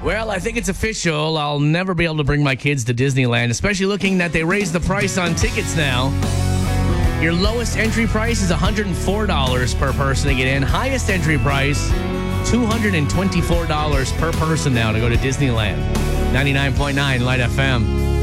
Well, I think it's official. I'll never be able to bring my kids to Disneyland, especially looking that they raised the price on tickets now. Your lowest entry price is $104 per person to get in. Highest entry price, $224 per person now to go to Disneyland. 99.9 Light FM.